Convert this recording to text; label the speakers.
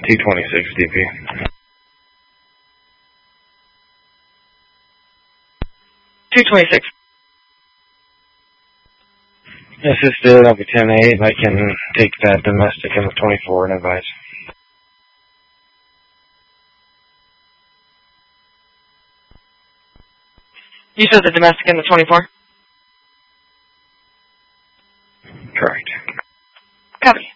Speaker 1: T26 DP.
Speaker 2: T26.
Speaker 1: Assisted, I'll be 10-8. I can take that domestic in the 24 and advise.
Speaker 2: You said the domestic in the 24?
Speaker 1: Correct.
Speaker 2: Copy.